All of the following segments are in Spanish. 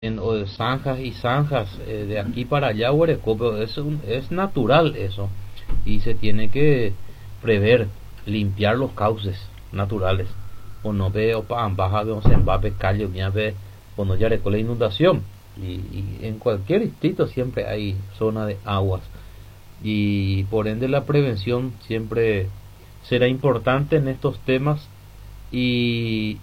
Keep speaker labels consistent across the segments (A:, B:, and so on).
A: o de zanjas y zanjas de aquí para allá, Orecope, es natural eso, y se tiene que prever, limpiar los cauces naturales, o no veo baja de se embape calle, o no ya la inundación, y en cualquier distrito siempre hay zona de aguas, y por ende la prevención siempre será importante en estos temas, y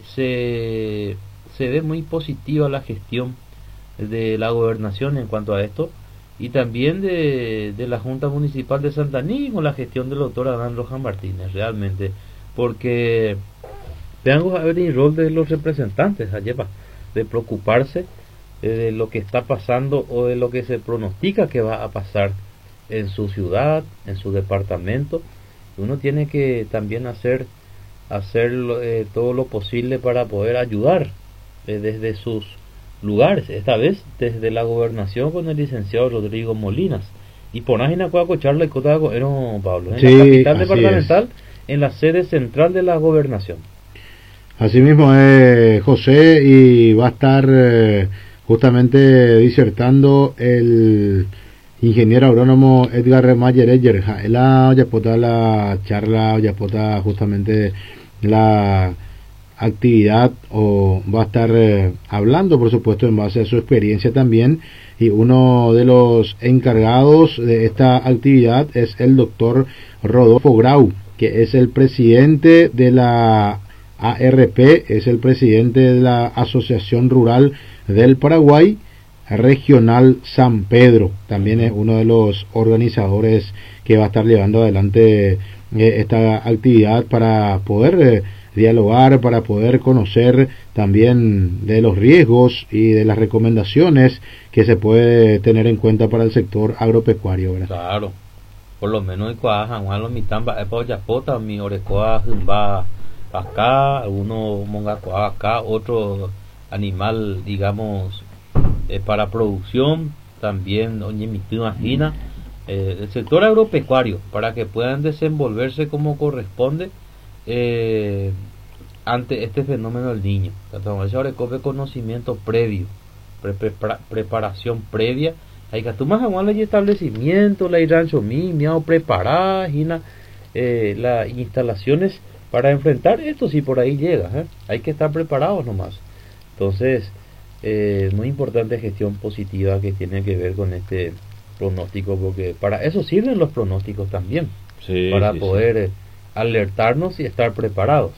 A: se ve muy positiva la gestión de la gobernación en cuanto a esto, y también de la Junta Municipal de Santaní con la gestión del doctor Adán Rojas Martínez, realmente, porque tengo que ver el rol de los representantes allá, de preocuparse de lo que está pasando o de lo que se pronostica que va a pasar en su ciudad, en su departamento. Uno tiene que también hacer todo lo posible para poder ayudar desde sus lugares, esta vez desde la gobernación con el licenciado Rodrigo Molinas. Y por página charla y cota Pablo, en la capital departamental, en la sede central de la gobernación.
B: Así mismo es, José, y va a estar justamente disertando el ingeniero agrónomo Edgar Mayer Eyer. Él ya pota la charla, ya pota justamente la actividad, o va a estar hablando, por supuesto, en base a su experiencia también, y uno de los encargados de esta actividad es el doctor Rodolfo Grau, que es el presidente de la ARP, es el presidente de la Asociación Rural del Paraguay Regional San Pedro, también es uno de los organizadores que va a estar llevando adelante esta actividad para poder dialogar, para poder conocer también de los riesgos y de las recomendaciones que se puede tener en cuenta para el sector agropecuario, ¿verdad?
A: Claro, por lo menos Juan Mitamba, Yapota, mi Orecoa, Jumba, acá, algunos Mongacoa, acá, otro animal, digamos, para producción, también imagina, el sector agropecuario, para que puedan desenvolverse como corresponde ante este fenómeno del niño. Ahora coge conocimiento previo, preparación previa. Hay que tomar el establecimiento, la rancho miau preparar las instalaciones para enfrentar esto si por ahí llega. Hay que estar preparados nomás. Entonces, muy importante gestión positiva que tiene que ver con este pronóstico, porque para eso sirven los pronósticos también, para poder alertarnos y estar preparados.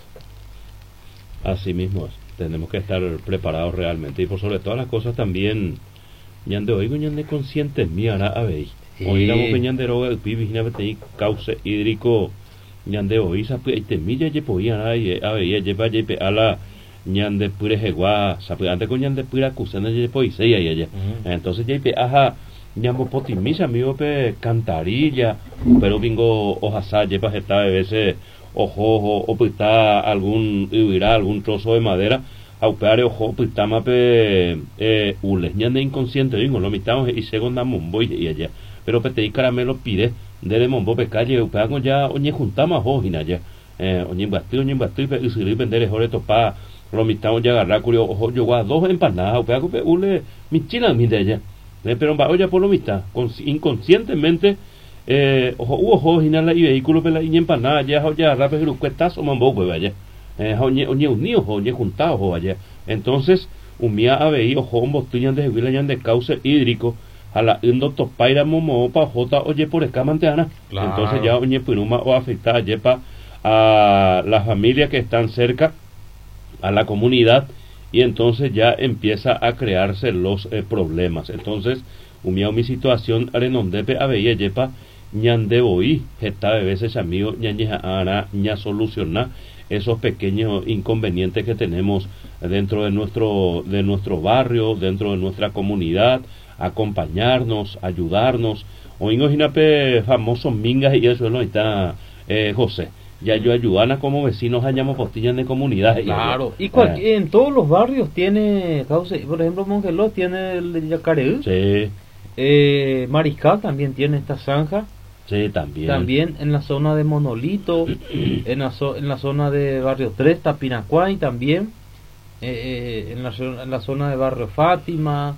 C: Así mismo es. Tenemos que estar preparados realmente, y por sobre todas las cosas también ñande oigo ñande conscientes mía a ver hoy la ñande roga pibi ñande cauce hídrico ñande hoy sabe y temilla ye podía a ver lleva ye a la ñande pure jegua sabe antes con ñande pura cusana ye poise y allá entonces ye aja ñambo potimisa amigo pe cantarilla pero bingo hojasa ye pa esta veces ojo o pita algún trozo de madera aupeare ojo pitama pe ules ñande inconsciente digo lo mitamos y segunda mombo y allá pero pete caramelo pide de mombo pe calle aupeago ya oñe juntama hojina ya oñe basti pe usiri vender jore topa lo mitamos ya agarrar curio ojo yo gua dos empanadas aupeago pe ule michina mi de allá pero va ya por lo mitad inconscientemente ojo hinala y vehículo pela y empanada ya rápido los cuestas o mambo pues vaya oñe unidos oñe juntados o vaya entonces un mía aveí ojo un botillan de vilañan de cauce hídrico a la indo topaira momo pa jota oye por escamanteana claro. Entonces ya oñe piruma o afectada yepa a las familias que están cerca a la comunidad y entonces ya empieza a crearse los problemas. Entonces mi situación arenondepe aveía yepa ñande boí gesta de veces amigo ñañeja ara ña solucionar esos pequeños inconvenientes que tenemos dentro de nuestro barrio, dentro de nuestra comunidad, acompañarnos, ayudarnos. O imagínate famosos mingas y eso no está José. Ya yo ayudana como vecinos hallamos postillas de comunidad.
A: Claro, y en todos los barrios tiene, por ejemplo, Mongeló tiene el Yacareú.
C: Sí.
A: Mariscal también tiene esta zanja.
C: Sí, también.
A: También en la zona de Monolito, en la zona de Barrio 3, Tapinacuay también. en la zona de Barrio Fátima,